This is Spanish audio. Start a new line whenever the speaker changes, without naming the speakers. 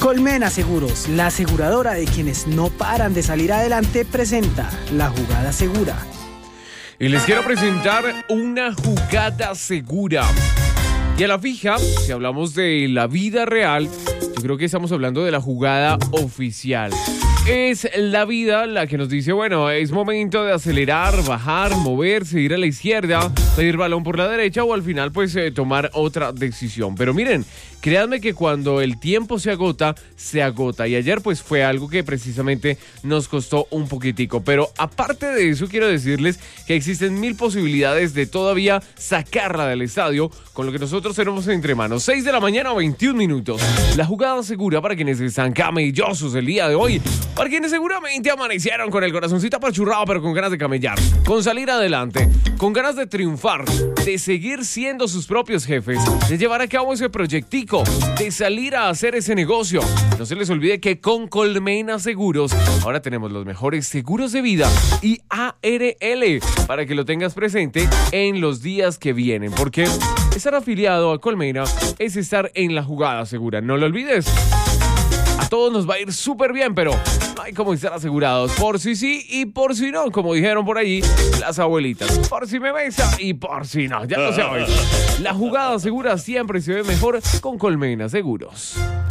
Colmena Seguros, la aseguradora de quienes no paran de salir adelante, presenta La Jugada Segura.
Y les quiero presentar una jugada segura. Y a la fija, si hablamos de la vida real, yo creo que estamos hablando de la jugada oficial. Es la vida la que nos dice, bueno, es momento de acelerar, bajar, moverse, ir a la izquierda, pedir balón por la derecha o al final pues tomar otra decisión. Pero miren, créanme que cuando el tiempo se agota, se agota. Y ayer pues fue algo que precisamente nos costó un poquitico. Pero aparte de eso, quiero decirles que existen 1000 posibilidades de todavía sacarla del estadio con lo que nosotros tenemos entre manos. 6 de la mañana, 21 minutos. La jugada segura para quienes están camellosos el día de hoy. Para quienes seguramente amanecieron con el corazoncito apachurrado, pero con ganas de camellar, con salir adelante, con ganas de triunfar, de seguir siendo sus propios jefes, de llevar a cabo ese proyectico, de salir a hacer ese negocio. No se les olvide que con Colmena Seguros ahora tenemos los mejores seguros de vida y ARL para que lo tengas presente en los días que vienen, porque estar afiliado a Colmena es estar en la jugada segura. No lo olvides. A todos nos va a ir súper bien, pero no hay como estar asegurados por si sí y por si no, como dijeron por allí las abuelitas. Por si me besa y por si no, ya lo sabes. La jugada segura siempre se ve mejor con Colmena Seguros.